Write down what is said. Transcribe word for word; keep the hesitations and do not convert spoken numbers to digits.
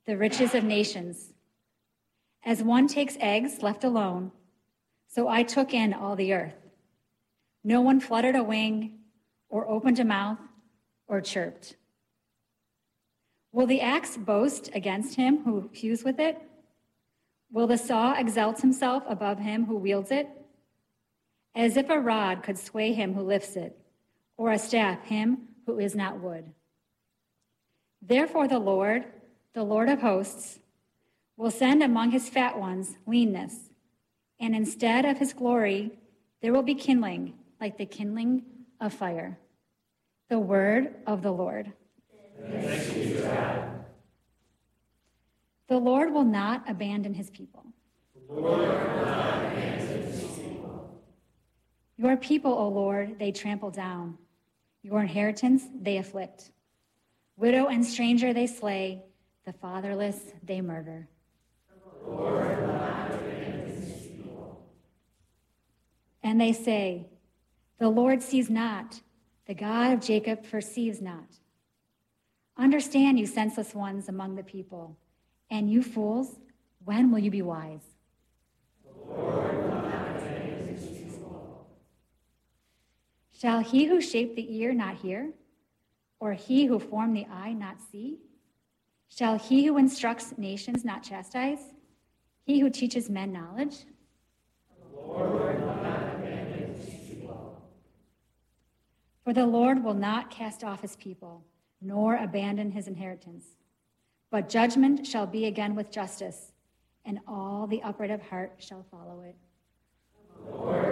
the riches of nations. As one takes eggs left alone, so I took in all the earth. No one fluttered a wing or opened a mouth or chirped. Will the axe boast against him who hews with it? Will the saw exalt himself above him who wields it? As if a rod could sway him who lifts it, or a staff him who is not wood. Therefore the Lord, the Lord of hosts, will send among his fat ones leanness, and instead of his glory, there will be kindling, like the kindling of fire. The word of the Lord. Thanks be to God. The Lord will not abandon his people. The Lord will not abandon his people. Your people, O Lord, they trample down. Your inheritance they afflict. Widow and stranger they slay. The fatherless they murder. The Lord will not abandon his people. And they say, the Lord sees not. The God of Jacob perceives not. Understand, you senseless ones among the people. And you fools, when will you be wise? The Lord will not abandon his people. Shall he who shaped the ear not hear? Or he who formed the eye not see? Shall he who instructs nations not chastise? He who teaches men knowledge? The Lord will not abandon his people. For the Lord will not cast off his people, nor abandon his inheritance. But judgment shall be again with justice, and all the upright of heart shall follow it. The Lord